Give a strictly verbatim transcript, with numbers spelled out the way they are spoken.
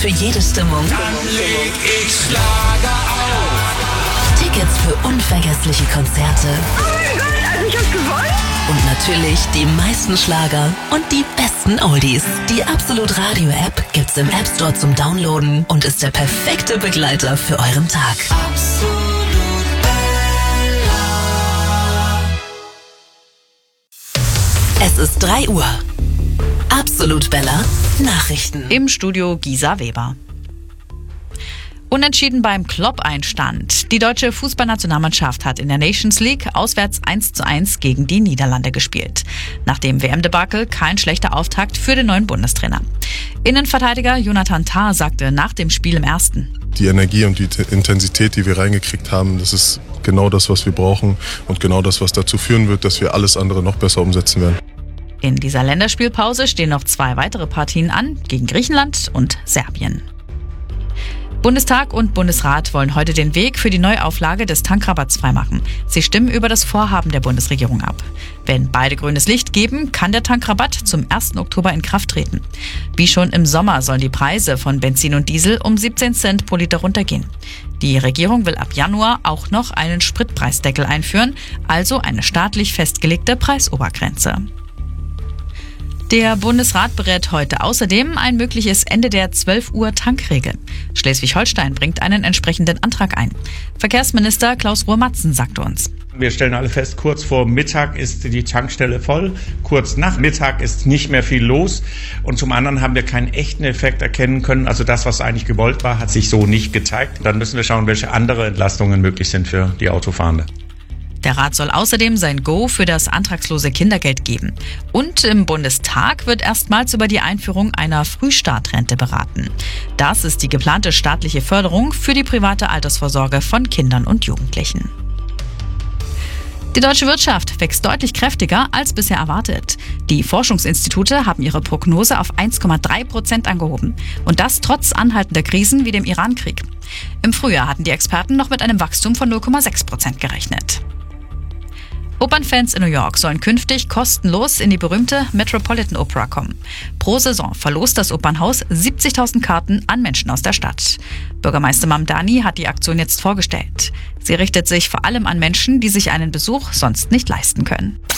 für jede Stimmung. Dann leg ich Schlager auf. Tickets für unvergessliche Konzerte. Oh mein Gott, also ich hab's gewonnen? Und natürlich die meisten Schlager und die besten Oldies. Die Absolut Radio App gibt's im App Store zum Downloaden und ist der perfekte Begleiter für euren Tag. Absolut Bella. Es ist drei Uhr. Absolut Bella Nachrichten. Im Studio Gisa Weber. Unentschieden beim Klopp-Einstand. Die deutsche Fußballnationalmannschaft hat in der Nations League auswärts eins zu eins gegen die Niederlande gespielt. Nach dem W M-Debakel kein schlechter Auftakt für den neuen Bundestrainer. Innenverteidiger Jonathan Tah sagte nach dem Spiel im ersten: Die Energie und die Intensität, die wir reingekriegt haben, das ist genau das, was wir brauchen und genau das, was dazu führen wird, dass wir alles andere noch besser umsetzen werden. In dieser Länderspielpause stehen noch zwei weitere Partien an, gegen Griechenland und Serbien. Bundestag und Bundesrat wollen heute den Weg für die Neuauflage des Tankrabatts freimachen. Sie stimmen über das Vorhaben der Bundesregierung ab. Wenn beide grünes Licht geben, kann der Tankrabatt zum ersten Oktober in Kraft treten. Wie schon im Sommer sollen die Preise von Benzin und Diesel um siebzehn Cent pro Liter runtergehen. Die Regierung will ab Januar auch noch einen Spritpreisdeckel einführen, also eine staatlich festgelegte Preisobergrenze. Der Bundesrat berät heute außerdem ein mögliches Ende der zwölf Uhr Tankregel. Schleswig-Holstein bringt einen entsprechenden Antrag ein. Verkehrsminister Klaus Ruhr-Matzen sagte uns: Wir stellen alle fest, kurz vor Mittag ist die Tankstelle voll, kurz nach Mittag ist nicht mehr viel los und zum anderen haben wir keinen echten Effekt erkennen können. Also das, was eigentlich gewollt war, hat sich so nicht gezeigt. Dann müssen wir schauen, welche andere Entlastungen möglich sind für die Autofahrende. Der Rat soll außerdem sein Go für das antragslose Kindergeld geben. Und im Bundestag wird erstmals über die Einführung einer Frühstartrente beraten. Das ist die geplante staatliche Förderung für die private Altersvorsorge von Kindern und Jugendlichen. Die deutsche Wirtschaft wächst deutlich kräftiger als bisher erwartet. Die Forschungsinstitute haben ihre Prognose auf eins Komma drei Prozent angehoben. Und das trotz anhaltender Krisen wie dem Iran-Krieg. Im Frühjahr hatten die Experten noch mit einem Wachstum von null Komma sechs Prozent gerechnet. Opernfans in New York sollen künftig kostenlos in die berühmte Metropolitan Opera kommen. Pro Saison verlost das Opernhaus siebzigtausend Karten an Menschen aus der Stadt. Bürgermeister Mamdani hat die Aktion jetzt vorgestellt. Sie richtet sich vor allem an Menschen, die sich einen Besuch sonst nicht leisten können.